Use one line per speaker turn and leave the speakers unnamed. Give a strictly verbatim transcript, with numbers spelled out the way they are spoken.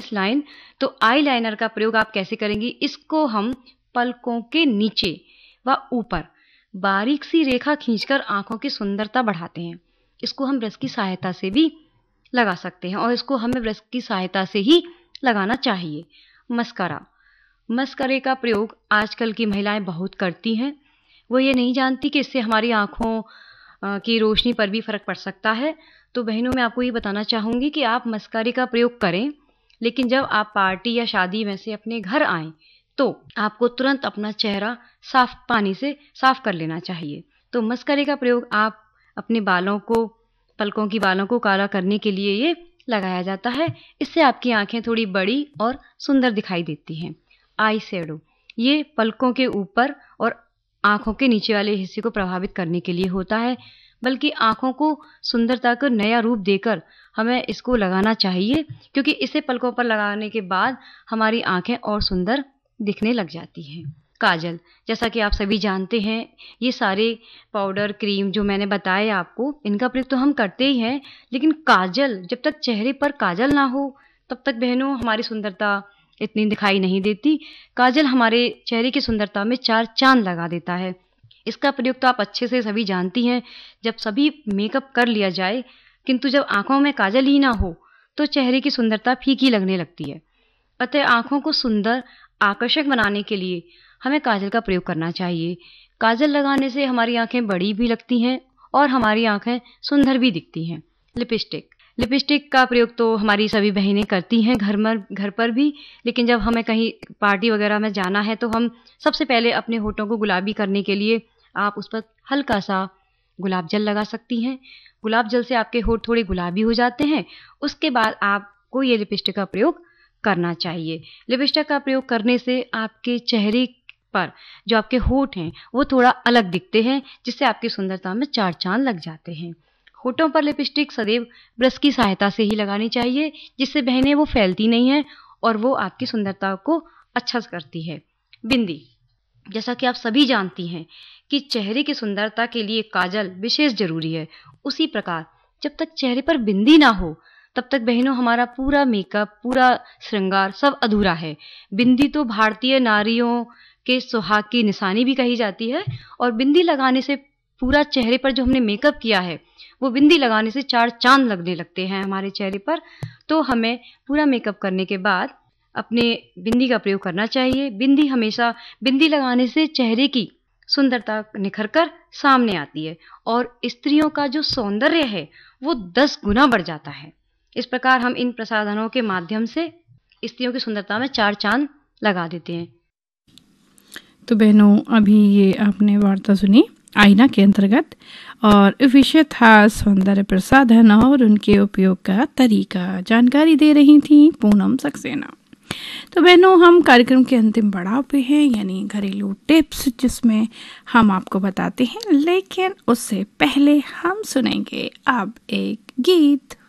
Harsh line, तो eye liner का प्रयोग आप कैसे करेंगी, इसको हम पलकों के नीचे व ऊपर बारीक सी रेखा खींचकर आंखों की सुंदरता बढ़ाते हैं। इसको हम ब्रश की सहायता से भी लगा सकते हैं और इसको हमें ब्रश की सहायता से ही लगाना चाहिए। मस्कारा, मस्करे का प्रयोग आजकल की महिलाएं बहुत करती हैं। वो ये नहीं जानती कि इससे हमारी आंखों की रोशनी पर भी फर्क पड़ सकता है। तो बहनों, मैं आपको ये बताना चाहूँगी कि आप मस्कारे का प्रयोग करें, लेकिन जब आप पार्टी या शादी में से अपने घर आएँ तो आपको तुरंत अपना चेहरा साफ पानी से साफ कर लेना चाहिए। तो मस्करे का प्रयोग आप अपने बालों को, पलकों की बालों को काला करने के लिए ये लगाया जाता है। इससे आपकी आंखें थोड़ी बड़ी और सुंदर दिखाई देती हैं। आई शैडो, ये पलकों के ऊपर और आंखों के नीचे वाले हिस्से को प्रभावित करने के लिए होता है, बल्कि आंखों को सुंदरता का नया रूप देकर हमें इसको लगाना चाहिए, क्योंकि इसे पलकों पर लगाने के बाद हमारी आंखें और सुंदर दिखने लग जाती हैं। काजल, जैसा कि आप सभी जानते हैं, ये सारे पाउडर, क्रीम जो मैंने बताए आपको, इनका प्रयोग तो हम करते ही हैं, लेकिन काजल, जब तक चेहरे पर काजल ना हो तब तक बहनों हमारी सुंदरता इतनी दिखाई नहीं देती। काजल हमारे चेहरे की सुंदरता में चार चांद लगा देता है। इसका प्रयोग तो आप अच्छे से सभी जानती हैं। जब सभी मेकअप कर लिया जाए किंतु जब आंखों में काजल ही ना हो तो चेहरे की सुंदरता फीकी लगने लगती है। अतः आंखों को सुंदर, आकर्षक बनाने के लिए हमें काजल का प्रयोग करना चाहिए। काजल लगाने से हमारी आंखें बड़ी भी लगती हैं और हमारी आंखें सुंदर भी दिखती हैं। लिपस्टिक, लिपस्टिक का प्रयोग तो हमारी सभी बहनें करती हैं घर में, घर पर भी, लेकिन जब हमें कहीं पार्टी वगैरह में जाना है तो हम सबसे पहले अपने होठों को गुलाबी करने के लिए आप उस पर हल्का सा गुलाब जल लगा सकती हैं। गुलाब जल से आपके होठ थोड़े गुलाबी हो जाते हैं। उसके बाद आपको ये लिपस्टिक का प्रयोग करना चाहिए। लिपस्टिक का प्रयोग करने से आपके चेहरे पर जो आपके होठ हैं वो थोड़ा अलग दिखते हैं, जिससे आपकी सुंदरता में चार चांद लग जाते हैं। होठों पर लिपस्टिक सदैव ब्रश की सहायता से ही लगानी चाहिए, जिससे बहनें वो फैलती नहीं है और वो आपकी सुंदरता को अच्छा करती है। बिंदी, जैसा कि आप सभी जानती हैं कि चेहरे की सुंदरता के लिए काजल विशेष जरूरी है, उसी प्रकार जब तक चेहरे पर बिंदी ना हो तब तक बहनों हमारा पूरा मेकअप, पूरा श्रृंगार सब अधूरा है। बिंदी तो भारतीय नारियों के सुहाग की निशानी भी कही जाती है और बिंदी लगाने से पूरा चेहरे पर जो हमने मेकअप किया है वो बिंदी लगाने से चार चांद लगने लगते हैं हमारे चेहरे पर। तो हमें पूरा मेकअप करने के बाद अपने बिंदी का प्रयोग करना चाहिए। बिंदी हमेशा, बिंदी लगाने से चेहरे की सुंदरता निखर कर सामने आती है और स्त्रियों का जो सौंदर्य है वो दस गुना बढ़ जाता है। इस प्रकार हम इन प्रसाधनों के माध्यम से स्त्रियों की सुंदरता में चार चांद लगा देते हैं।
तो बहनों, अभी ये आपने वार्ता सुनी आईना के अंतर्गत और विषय था सौंदर्य प्रसाधन और उनके उपयोग का तरीका। जानकारी दे रही थी पूनम सक्सेना। तो बहनों, हम कार्यक्रम के अंतिम पड़ाव पे हैं, यानी घरेलू टिप्स, जिसमें हम आपको बताते हैं, लेकिन उससे पहले हम सुनेंगे अब एक गीत।